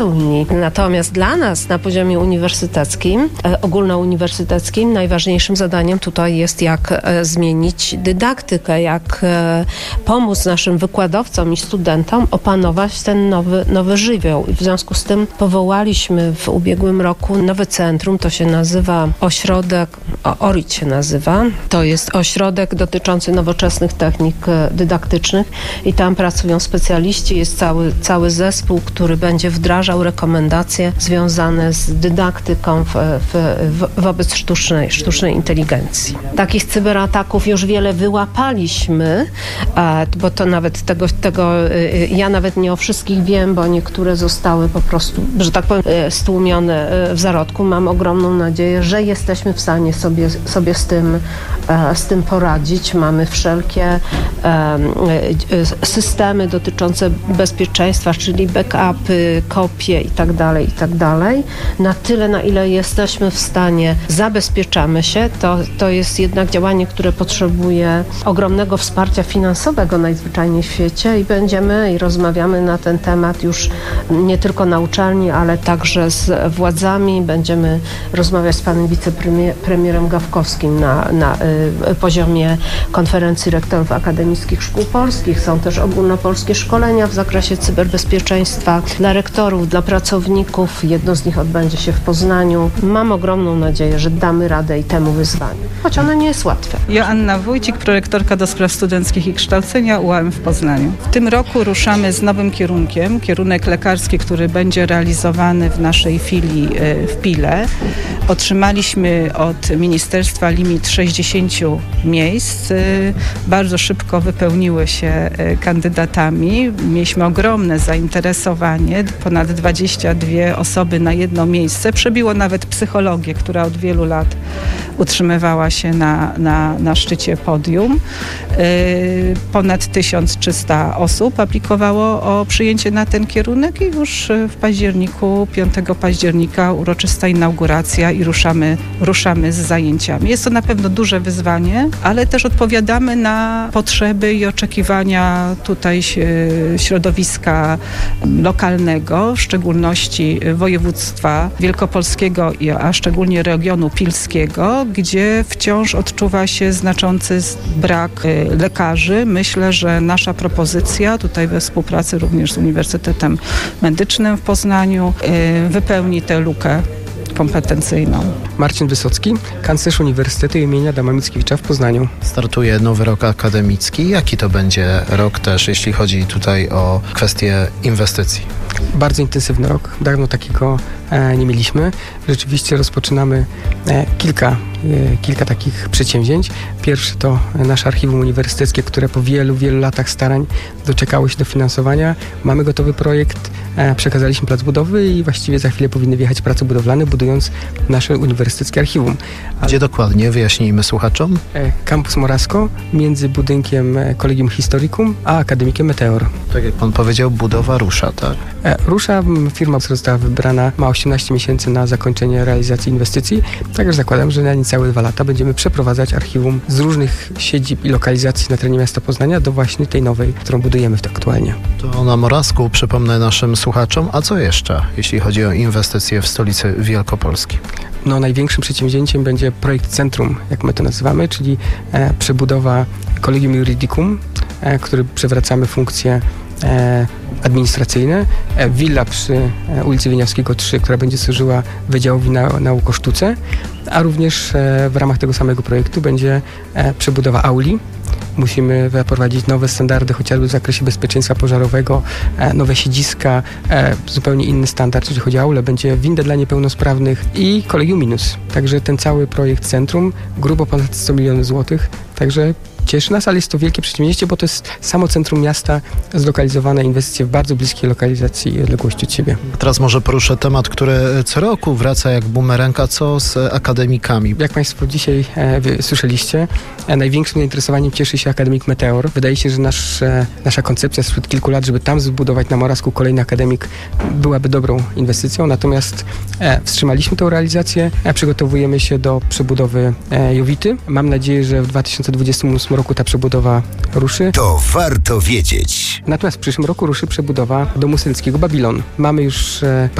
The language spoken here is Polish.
Natomiast dla nas na poziomie uniwersyteckim, ogólnouniwersyteckim, najważniejszym zadaniem tutaj jest, jak zmienić dydaktykę, jak pomóc naszym wykładowcom i studentom opanować ten nowy żywioł. I w związku z tym powołaliśmy w ubiegłym roku nowe centrum, to się nazywa ośrodek, ORIT się nazywa, to jest ośrodek dotyczący nowoczesnych technik dydaktycznych i tam pracują specjaliści, jest cały zespół, który będzie wdrażał rekomendacje związane z dydaktyką wobec sztucznej inteligencji. Takich cyberataków już wiele wyłapaliśmy, bo to nawet tego ja nawet nie o wszystkich wiem, bo niektóre zostały po prostu, że tak powiem, stłumione w zarodku. Mam ogromną nadzieję, że jesteśmy w stanie sobie z tym poradzić. Mamy wszelkie systemy dotyczące bezpieczeństwa, czyli backupy, kopie i tak dalej. Na tyle, na ile jesteśmy w stanie, zabezpieczamy się. To jest jednak działanie, które potrzebuje ogromnego wsparcia finansowego najzwyczajniej w świecie i będziemy i rozmawiamy na ten temat już nie tylko na uczelni, ale także z władzami. Będziemy rozmawiać z panem wicepremierem Gawkowskim na poziomie konferencji rektorów akademickich szkół polskich. Są też ogólnopolskie szkolenia w zakresie cyberbezpieczeństwa dla rektorów, dla pracowników. Jedno z nich odbędzie się w Poznaniu. Mam ogromną nadzieję, że damy radę i temu wyzwaniu, choć ono nie jest łatwe. Joanna Wójcik, prorektorka do spraw studenckich i kształcenia UAM w Poznaniu. W tym roku ruszamy z nowym kierunkiem, kierunek lekarski, który będzie realizowany w naszej filii w Pile. Otrzymaliśmy od ministerstwa limit 60 miejsc. Bardzo szybko wypełniły się kandydatami. Mieliśmy ogromne zainteresowanie, ponad 22 osoby na jedno miejsce. Przebiło nawet psychologię, która od wielu lat utrzymywała się na szczycie podium. Ponad 1300 osób aplikowało o przyjęcie na ten kierunek i już w październiku, 5 października uroczysta inauguracja i ruszamy z zajęciami. Jest to na pewno duże wyzwanie, ale też odpowiadamy na potrzeby i oczekiwania tutaj środowiska lokalnego, w szczególności województwa wielkopolskiego, a szczególnie regionu pilskiego, gdzie wciąż odczuwa się znaczący brak lekarzy. Myślę, że nasza propozycja tutaj we współpracy również z Uniwersytetem Medycznym w Poznaniu wypełni tę lukę kompetencyjną. Marcin Wysocki, kanclerz Uniwersytetu im. Adama Mickiewicza w Poznaniu. Startuje nowy rok akademicki. Jaki to będzie rok też, jeśli chodzi tutaj o kwestie inwestycji? Bardzo intensywny rok. Dawno takiego nie mieliśmy. Rzeczywiście rozpoczynamy kilka takich przedsięwzięć. Pierwszy to nasze archiwum uniwersyteckie, które po wielu latach starań doczekało się dofinansowania. Mamy gotowy projekt, przekazaliśmy plac budowy i właściwie za chwilę powinny wjechać prace budowlane, budując nasze uniwersyteckie archiwum. Gdzie dokładnie? Wyjaśnijmy słuchaczom. Kampus Morasko między budynkiem Collegium Historicum a Akademikiem Meteor. Tak jak pan powiedział, budowa rusza, tak? Rusza. Firma została wybrana, ma 18 miesięcy na zakończenie realizacji inwestycji. Także zakładam, że na niecałe 2 lata będziemy przeprowadzać archiwum z różnych siedzib i lokalizacji na terenie miasta Poznania do właśnie tej nowej, którą budujemy aktualnie. To na Morawsku, przypomnę naszym słuchaczom, a co jeszcze, jeśli chodzi o inwestycje w stolicy Wielkopolski? Największym przedsięwzięciem będzie projekt Centrum, jak my to nazywamy, czyli przebudowa Collegium Juridicum, który przywracamy funkcje administracyjne, willa przy ulicy Wieniawskiego 3, która będzie służyła Wydziałowi Nauk o Sztuce, a również w ramach tego samego projektu będzie przebudowa auli. Musimy wprowadzić nowe standardy, chociażby w zakresie bezpieczeństwa pożarowego, nowe siedziska, zupełnie inny standard, jeżeli chodzi o aulę. Będzie winda dla niepełnosprawnych i Collegium Minus. Także ten cały projekt Centrum, grubo ponad 100 milionów złotych. Także cieszy nas, ale jest to wielkie przedsięwzięcie, bo to jest samo centrum miasta, zlokalizowane inwestycje w bardzo bliskiej lokalizacji i odległości od siebie. Teraz może poruszę temat, który co roku wraca jak bumerang, a co z akademikami? Jak Państwo dzisiaj słyszeliście, największym zainteresowaniem cieszy się Akademik Meteor. Wydaje się, że nasza koncepcja sprzed kilku lat, żeby tam zbudować na Morawsku kolejny akademik, byłaby dobrą inwestycją, natomiast wstrzymaliśmy tę realizację, przygotowujemy się do przebudowy Jowity. Mam nadzieję, że w 2028 roku roku ta przebudowa ruszy. To warto wiedzieć. Natomiast w przyszłym roku ruszy przebudowa domu stylickiego Babilon. Mamy już